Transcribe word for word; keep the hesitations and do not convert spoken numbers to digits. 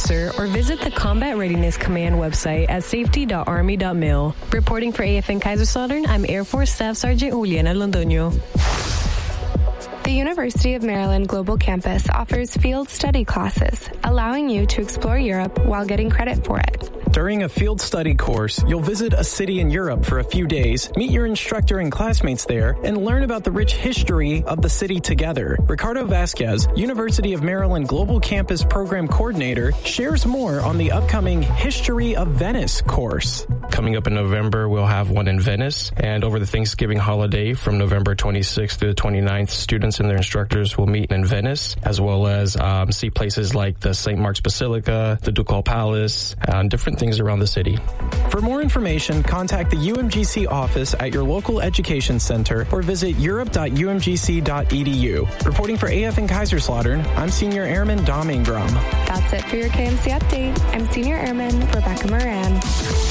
officer or visit the Combat Readiness Command website at safety dot army dot mil. Reporting for A F N Kaiserslautern, I'm Air Force Staff Sergeant Juliana Londoño. The University of Maryland Global Campus offers field study classes, allowing you to explore Europe while getting credit for it. During a field study course, you'll visit a city in Europe for a few days, meet your instructor and classmates there, and learn about the rich history of the city together. Ricardo Vasquez, University of Maryland Global Campus Program Coordinator, shares more on the upcoming History of Venice course. Coming up in November, we'll have one in Venice, and over the Thanksgiving holiday from November twenty-sixth through the twenty-ninth, students and their instructors will meet in Venice, as well as um, see places like the Saint Mark's Basilica, the Ducal Palace, and different things around the city. For more information, contact the U M G C office at your local education center or visit europe dot u m g c dot e d u. Reporting for A F N Kaiserslautern, I'm Senior Airman Dom Ingram. That's it for your K M C update. I'm Senior Airman Rebecca Moran.